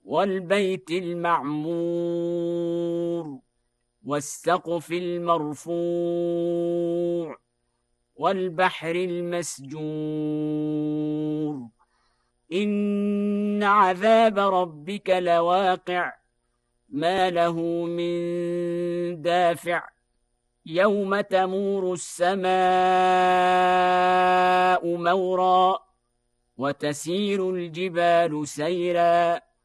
والبيت المعمور والسقف المرفوع والبحر المسجور إن عذاب ربك لواقع ما له من دافع يوم تمور السماء مورا وتسير الجبال سيرا